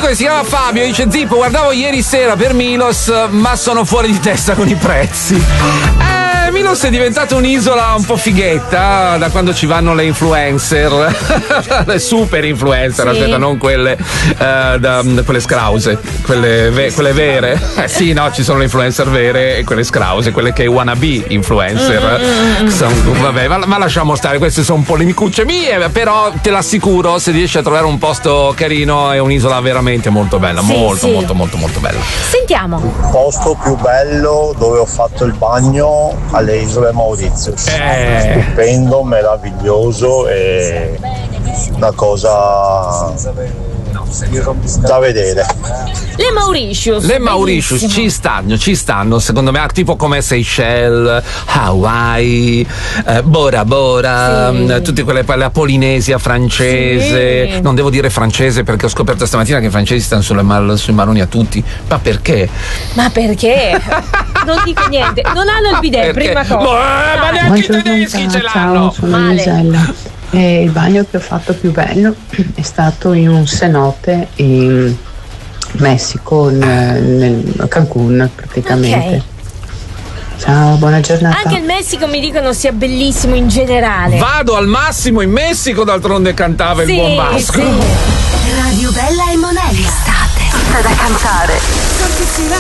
amico che si chiama Fabio dice: Zippo, guardavo ieri sera per Milos, ma sono fuori di testa con i prezzi. Milos è diventato un'isola un po' fighetta da quando ci vanno le influencer, le super influencer, Sì. aspetta, non quelle quelle scrause, quelle vere. Sì, no, ci sono le influencer vere e quelle scrause, quelle che wannabe influencer. Vabbè, ma lasciamo stare, queste sono un po' le micucce mie, però te l'assicuro, se riesci a trovare un posto carino è un'isola veramente molto bella, Sì, molto, sì. molto, molto, molto bella. Sentiamo. Il posto più bello dove ho fatto il bagno alle isole Mauritius. Stupendo, meraviglioso e una cosa da vedere. Le Mauritius. Le Mauritius bellissimo. ci stanno, secondo me, tipo come Seychelles, Hawaii, Bora Bora, Sì. tutte quelle, la Polinesia francese. Sì. Non devo dire francese perché ho scoperto stamattina che i francesi stanno sui maroni a tutti. Ma perché? Ma perché? Non dico niente. Non hanno il bidet, Perché? prima cosa. Ma neanche i tedeschi ce l'hanno. Ciao, sono Male. Gisella. Il bagno che ho fatto più bello è stato in un cenote in Messico, a Cancun praticamente. Ok. Ciao, buona giornata. Anche il Messico mi dicono sia bellissimo in generale. Vado al massimo in Messico, d'altronde cantava il Sì, buon Vasco. sì. Radio Bella e Monella. Estate. Tutta da cantare.